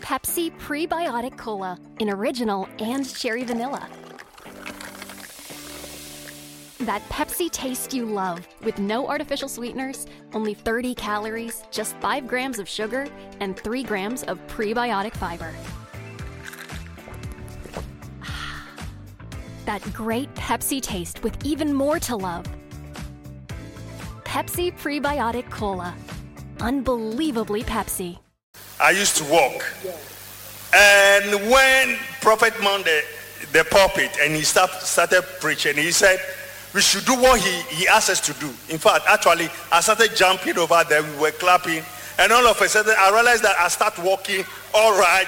Pepsi Prebiotic Cola in original and cherry vanilla. That Pepsi taste you love, with no artificial sweeteners, only 30 calories, just 5 grams of sugar, and 3 grams of prebiotic fiber. That great Pepsi taste with even more to love. Pepsi Prebiotic Cola. Unbelievably Pepsi. I used to walk. And when Prophet mounted the pulpit and he started preaching, he said, we should do what he asked us to do. In fact, actually, I started jumping over there. We were clapping. And all of a sudden, I realized that I start walking. All right.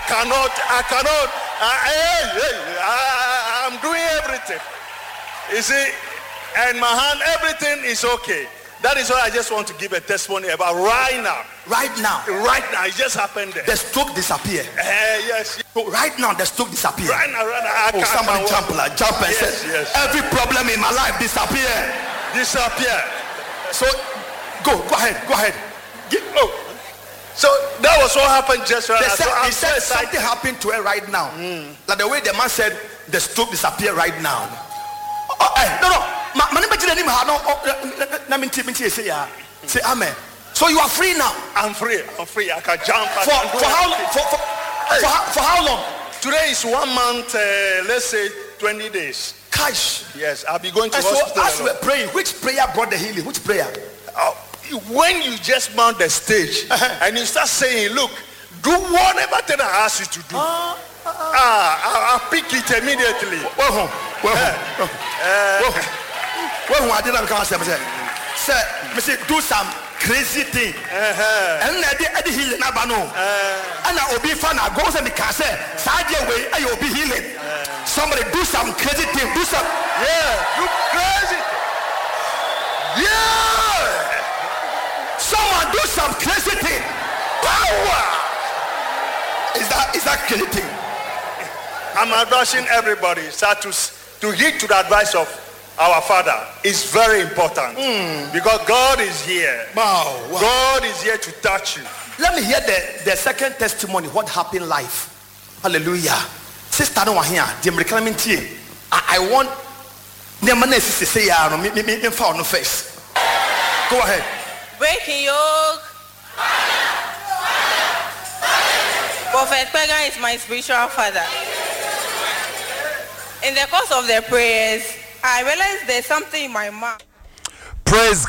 I'm doing everything. You see? And my hand, everything is okay. That is what I just want to give a testimony about right now. Right now. Right now. It just happened there. The stroke disappeared. Yes. So right now, the stroke disappeared. Right now. Somebody jump and say, yes. Every problem in my life disappear. So, go ahead. So that was what happened just right now. He said something happened to her right now. Like the way the man said, the stroke disappeared right now. No. Say amen. So you are free now. I'm free. I can jump. For how long? Today is 1 month. Let's say 20 days. Cash. Yes, I'll be going to hospital. So as we were praying, which prayer brought the healing? Which prayer? When you just mount the stage and you start saying, look, do whatever thing I ask you to do. I'll pick it immediately. I didn't come say, do some crazy thing. And I did heal Nabano. And I will be fun. I go and can say, Sadia way, I will be healing. Somebody do some crazy thing. Do some. Do crazy. Someone do some crazy thing. Power. Is that crazy thing? I'm advising everybody to heed to the advice of our Father. Is very important because God is here. Wow. God is here to touch you. Let me hear the second testimony. What happened life? Hallelujah. Sister, no one here. I want the say me face. Go ahead. Breaking yoke. Prophet Pega is my spiritual father. In the course of the prayers, I realized there's something in my mouth. Praise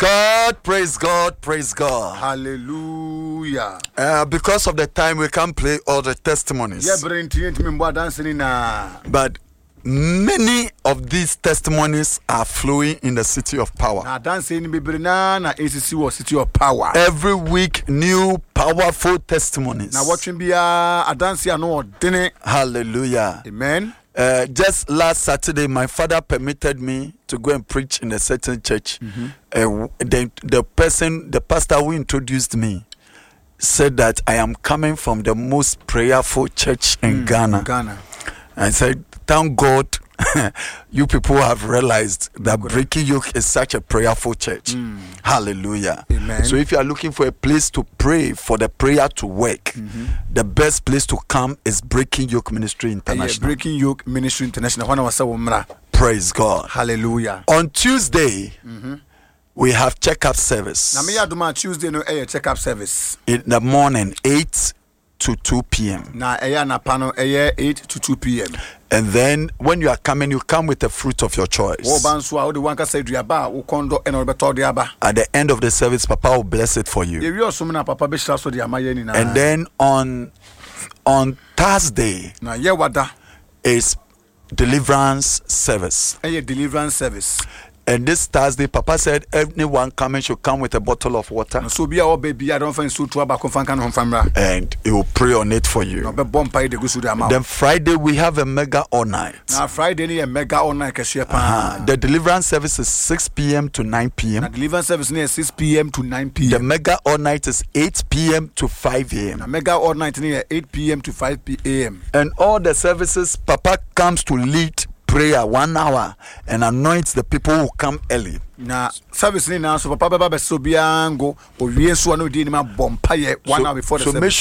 God. Hallelujah. Because of the time, we can't play all the testimonies. But many of these testimonies are flowing in the city of power. Every week, new powerful testimonies. Hallelujah. Amen. Just last Saturday, my father permitted me to go and preach in a certain church. The pastor who introduced me said that I am coming from the most prayerful church in Ghana. I said, thank God you people have realized that Breaking Yoke is such a prayerful church. Hallelujah. Amen. So if you are looking for a place to pray for the prayer to work, the best place to come is Breaking Yoke Ministry International. Breaking Yoke Ministry International. Praise God. Hallelujah. On Tuesday, we have checkup service. Tuesday no checkup service. In the morning, 8 to 2 p.m. 8 to 2 p.m. And then when you are coming, you come with the fruit of your choice. At the end of the service, Papa will bless it for you. And then on Thursday is deliverance service. And this Thursday, Papa said anyone coming should come with a bottle of water. And he will pray on it for you. Then Friday, we have a mega all night. The deliverance service is 6 p.m. to 9 p.m. The mega all night is 8 p.m. to 5 a.m. And all the services, Papa comes to lead prayer 1 hour and anoints the people who come early. Service ni na so papa baba so biango o wie so no di ni ma bompaye 1 hour before the service.